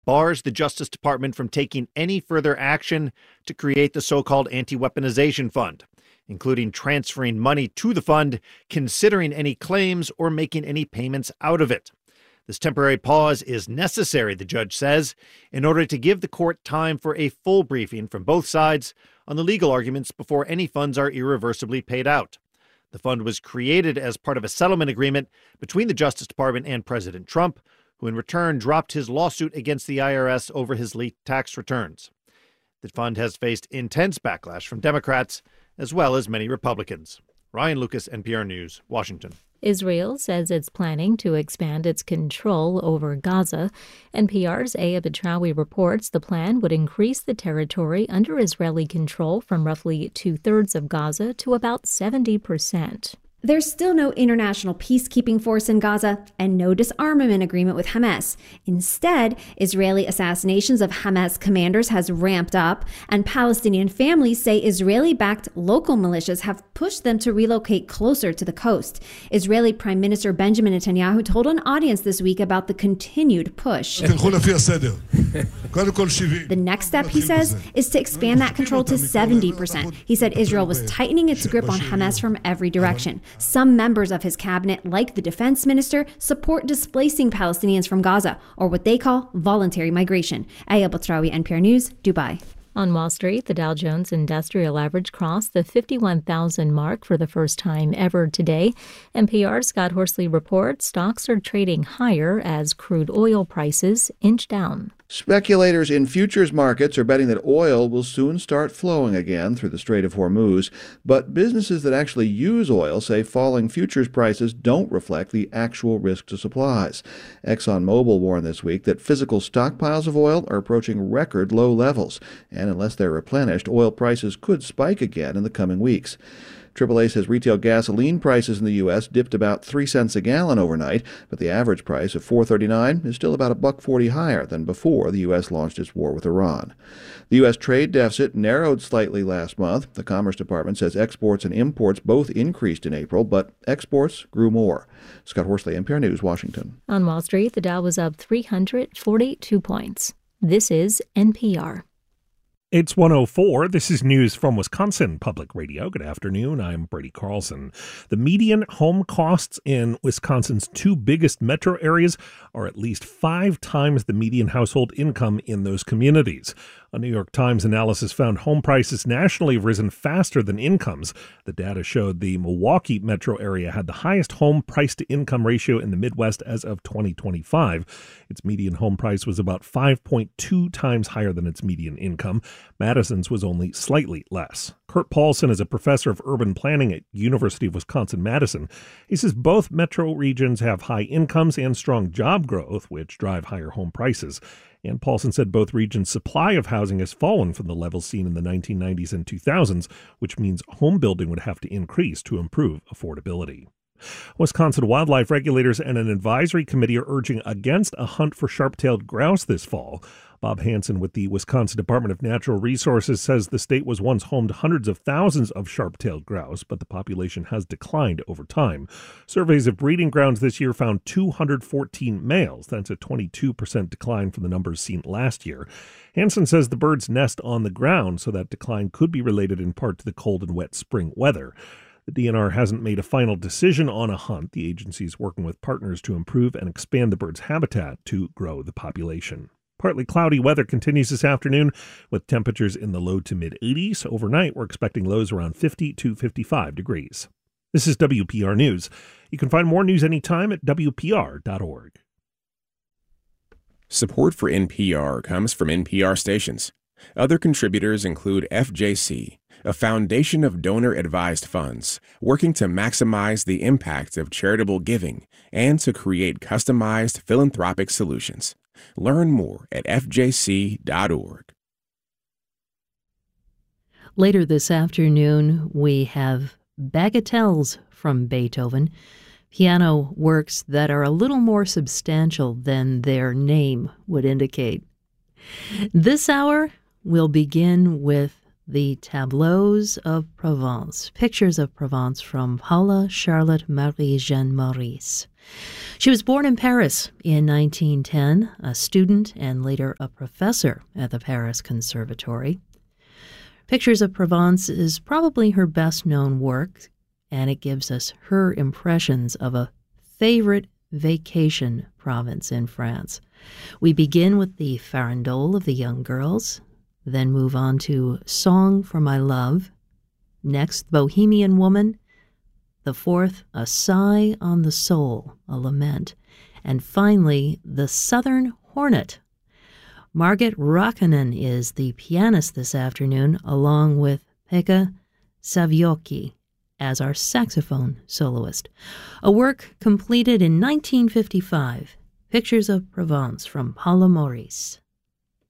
bars the Justice Department from taking any further action to create the so-called anti-weaponization fund, including transferring money to the fund, considering any claims, or making any payments out of it. This temporary pause is necessary, the judge says, in order to give the court time for a full briefing from both sides on the legal arguments before any funds are irreversibly paid out. The fund was created as part of a settlement agreement between the Justice Department and President Trump, who in return dropped his lawsuit against the IRS over his leaked tax returns. The fund has faced intense backlash from Democrats as well as many Republicans. Ryan Lucas, NPR News, Washington. Israel says it's planning to expand its control over Gaza. NPR's Aya Betrawi reports the plan would increase the territory under Israeli control from roughly two-thirds of Gaza to about 70%. There's still no international peacekeeping force in Gaza and no disarmament agreement with Hamas. Instead, Israeli assassinations of Hamas commanders has ramped up, and Palestinian families say Israeli-backed local militias have pushed them to relocate closer to the coast. Israeli Prime Minister Benjamin Netanyahu told an audience this week about the continued push. The next step, he says, is to expand that control to 70%. He said Israel was tightening its grip on Hamas from every direction. Some members of his cabinet, like the defense minister, support displacing Palestinians from Gaza, or what they call voluntary migration. Aya Betrawi, NPR News, Dubai. On Wall Street, the Dow Jones Industrial Average crossed the 51,000 mark for the first time ever today. NPR's Scott Horsley reports stocks are trading higher as crude oil prices inch down. Speculators in futures markets are betting that oil will soon start flowing again through the Strait of Hormuz, but businesses that actually use oil say falling futures prices don't reflect the actual risk to supplies. ExxonMobil warned this week that physical stockpiles of oil are approaching record low levels, and unless they're replenished, oil prices could spike again in the coming weeks. AAA says retail gasoline prices in the U.S. dipped about 3 cents a gallon overnight, but the average price of $4.39 is still about $1.40 higher than before the U.S. launched its war with Iran. The U.S. trade deficit narrowed slightly last month. The Commerce Department says exports and imports both increased in April, but exports grew more. Scott Horsley, NPR News, Washington. On Wall Street, the Dow was up 342 points. This is NPR. It's 1:04. This is news from Wisconsin Public Radio. Good afternoon. I'm Brady Carlson. The median home costs in Wisconsin's two biggest metro areas are at least 5 times the median household income in those communities. A New York Times analysis found home prices nationally have risen faster than incomes. The data showed the Milwaukee metro area had the highest home price-to-income ratio in the Midwest as of 2025. Its median home price was about 5.2 times higher than its median income. Madison's was only slightly less. Kurt Paulson is a professor of urban planning at University of Wisconsin-Madison. He says both metro regions have high incomes and strong job growth, which drive higher home prices. And Paulson said both regions' supply of housing has fallen from the levels seen in the 1990s and 2000s, which means home building would have to increase to improve affordability. Wisconsin wildlife regulators and an advisory committee are urging against a hunt for sharp-tailed grouse this fall. Bob Hansen with the Wisconsin Department of Natural Resources says the state was once home to hundreds of thousands of sharp-tailed grouse, but the population has declined over time. Surveys of breeding grounds this year found 214 males. That's a 22% decline from the numbers seen last year. Hansen says the birds nest on the ground, so that decline could be related in part to the cold and wet spring weather. The DNR hasn't made a final decision on a hunt. The agency is working with partners to improve and expand the bird's habitat to grow the population. Partly cloudy weather continues this afternoon with temperatures in the low to mid-80s. Overnight, we're expecting lows around 50 to 55 degrees. This is WPR News. You can find more news anytime at WPR.org. Support for NPR comes from NPR stations. Other contributors include FJC, a foundation of donor-advised funds working to maximize the impact of charitable giving and to create customized philanthropic solutions. Learn more at fjc.org. Later this afternoon, we have bagatelles from Beethoven, piano works that are a little more substantial than their name would indicate. This hour, we'll begin with the Tableaux of Provence, pictures of Provence from Paula Charlotte Marie Jeanne Maurice. She was born in Paris in 1910, a student and later a professor at the Paris Conservatory. Pictures of Provence is probably her best-known work, and it gives us her impressions of a favorite vacation province in France. We begin with the farandole of the young girls, then move on to Song for My Love, next Bohemian Woman, the fourth, A Sigh on the Soul, a lament, and finally, The Southern Hornet. Margit Rakkonen is the pianist this afternoon, along with Pekka Savioki as our saxophone soloist. A work completed in 1955, Pictures of Provence from Paula Maurice.